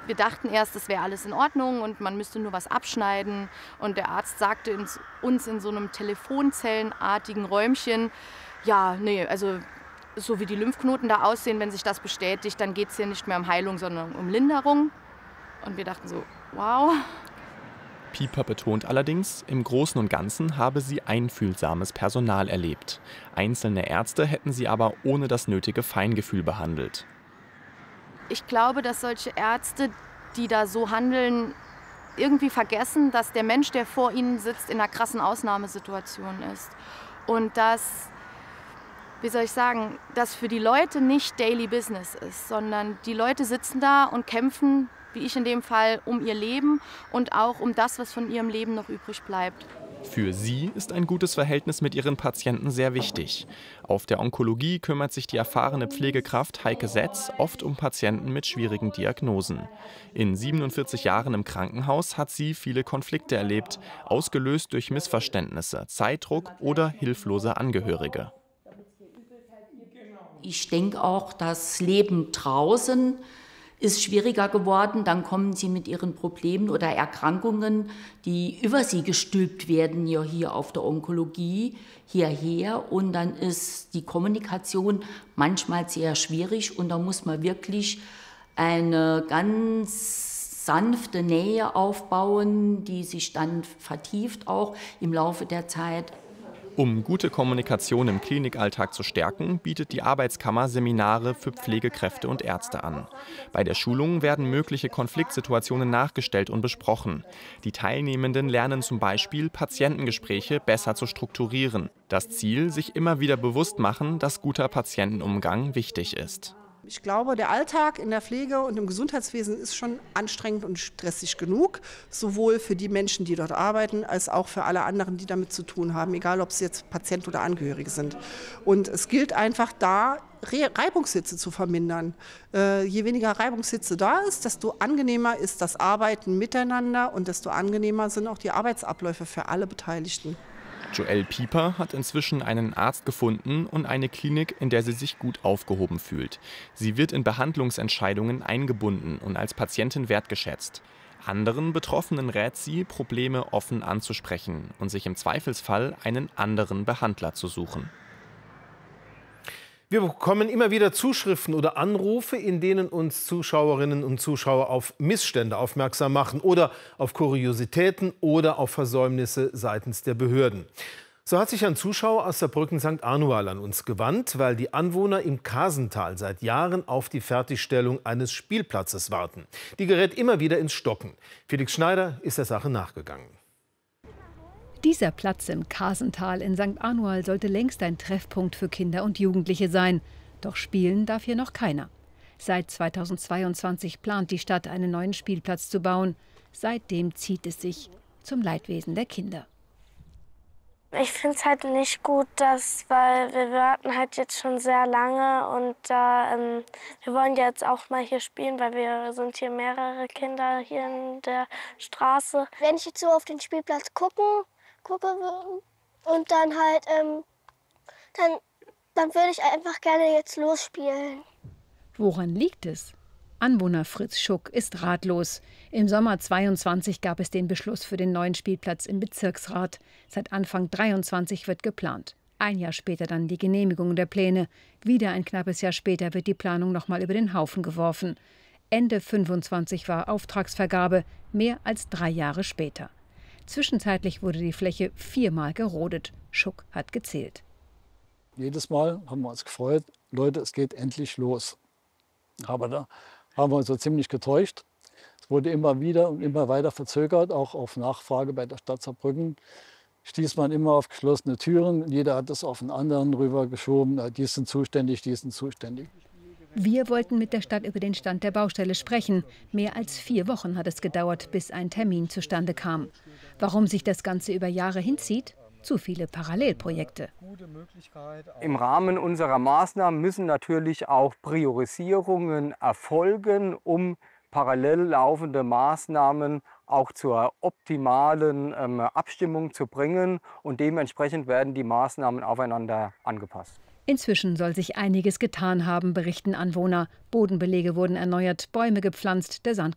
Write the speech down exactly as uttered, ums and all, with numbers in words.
wir dachten erst, das wäre alles in Ordnung und man müsste nur was abschneiden. Und der Arzt sagte uns in so einem telefonzellenartigen Räumchen, ja, nee, also so wie die Lymphknoten da aussehen, wenn sich das bestätigt, dann geht es hier nicht mehr um Heilung, sondern um Linderung. Und wir dachten so, wow. Pieper betont allerdings, im Großen und Ganzen habe sie einfühlsames Personal erlebt. Einzelne Ärzte hätten sie aber ohne das nötige Feingefühl behandelt. Ich glaube, dass solche Ärzte, die da so handeln, irgendwie vergessen, dass der Mensch, der vor ihnen sitzt, in einer krassen Ausnahmesituation ist. Und dass, wie soll ich sagen, das für die Leute nicht Daily Business ist, sondern die Leute sitzen da und kämpfen, wie ich in dem Fall, um ihr Leben und auch um das, was von ihrem Leben noch übrig bleibt. Für sie ist ein gutes Verhältnis mit ihren Patienten sehr wichtig. Auf der Onkologie kümmert sich die erfahrene Pflegekraft Heike Setz oft um Patienten mit schwierigen Diagnosen. In siebenundvierzig Jahren im Krankenhaus hat sie viele Konflikte erlebt, ausgelöst durch Missverständnisse, Zeitdruck oder hilflose Angehörige. Ich denke auch, das Leben draußen ist schwieriger geworden. Dann kommen sie mit ihren Problemen oder Erkrankungen, die über sie gestülpt werden, ja hier auf der Onkologie, hierher. Und dann ist die Kommunikation manchmal sehr schwierig. Und da muss man wirklich eine ganz sanfte Nähe aufbauen, die sich dann vertieft auch im Laufe der Zeit. Um gute Kommunikation im Klinikalltag zu stärken, bietet die Arbeitskammer Seminare für Pflegekräfte und Ärzte an. Bei der Schulung werden mögliche Konfliktsituationen nachgestellt und besprochen. Die Teilnehmenden lernen zum Beispiel, Patientengespräche besser zu strukturieren. Das Ziel, sich immer wieder bewusst machen, dass guter Patientenumgang wichtig ist. Ich glaube, der Alltag in der Pflege und im Gesundheitswesen ist schon anstrengend und stressig genug, sowohl für die Menschen, die dort arbeiten, als auch für alle anderen, die damit zu tun haben, egal ob sie jetzt Patient oder Angehörige sind. Und es gilt einfach da, Reibungshitze zu vermindern. Äh, je weniger Reibungshitze da ist, desto angenehmer ist das Arbeiten miteinander und desto angenehmer sind auch die Arbeitsabläufe für alle Beteiligten. Joelle Pieper hat inzwischen einen Arzt gefunden und eine Klinik, in der sie sich gut aufgehoben fühlt. Sie wird in Behandlungsentscheidungen eingebunden und als Patientin wertgeschätzt. Anderen Betroffenen rät sie, Probleme offen anzusprechen und sich im Zweifelsfall einen anderen Behandler zu suchen. Wir bekommen immer wieder Zuschriften oder Anrufe, in denen uns Zuschauerinnen und Zuschauer auf Missstände aufmerksam machen oder auf Kuriositäten oder auf Versäumnisse seitens der Behörden. So hat sich ein Zuschauer aus Saarbrücken Sankt Anual an uns gewandt, weil die Anwohner im Kasental seit Jahren auf die Fertigstellung eines Spielplatzes warten. Die gerät immer wieder ins Stocken. Felix Schneider ist der Sache nachgegangen. Dieser Platz im Kasental in Sankt Anual sollte längst ein Treffpunkt für Kinder und Jugendliche sein. Doch spielen darf hier noch keiner. Seit zweitausendzweiundzwanzig plant die Stadt, einen neuen Spielplatz zu bauen. Seitdem zieht es sich zum Leidwesen der Kinder. Ich finde es halt nicht gut, dass, weil wir warten halt jetzt schon sehr lange und äh, ähm, wir wollen jetzt auch mal hier spielen, weil wir sind hier mehrere Kinder hier in der Straße. Wenn ich jetzt so auf den Spielplatz gucken, gucke und dann halt, ähm, dann, dann würde ich einfach gerne jetzt losspielen. Woran liegt es? Anwohner Fritz Schuck ist ratlos. Im Sommer zweiundzwanzig gab es den Beschluss für den neuen Spielplatz im Bezirksrat. Seit Anfang dreiundzwanzig wird geplant. Ein Jahr später dann die Genehmigung der Pläne. Wieder ein knappes Jahr später wird die Planung noch mal über den Haufen geworfen. Ende fünfundzwanzig war Auftragsvergabe, mehr als drei Jahre später. Zwischenzeitlich wurde die Fläche viermal gerodet. Schuck hat gezählt. Jedes Mal haben wir uns gefreut, Leute, es geht endlich los. Aber da haben wir uns so ziemlich getäuscht. Es wurde immer wieder und immer weiter verzögert, auch auf Nachfrage bei der Stadt Saarbrücken. Stieß man immer auf geschlossene Türen. Jeder hat das auf einen anderen rübergeschoben. Die sind zuständig, die sind zuständig. Wir wollten mit der Stadt über den Stand der Baustelle sprechen. Mehr als vier Wochen hat es gedauert, bis ein Termin zustande kam. Warum sich das Ganze über Jahre hinzieht? Zu viele Parallelprojekte. Im Rahmen unserer Maßnahmen müssen natürlich auch Priorisierungen erfolgen, um parallel laufende Maßnahmen auch zur optimalen ähm, Abstimmung zu bringen. Und dementsprechend werden die Maßnahmen aufeinander angepasst. Inzwischen soll sich einiges getan haben, berichten Anwohner. Bodenbelege wurden erneuert, Bäume gepflanzt, der Sand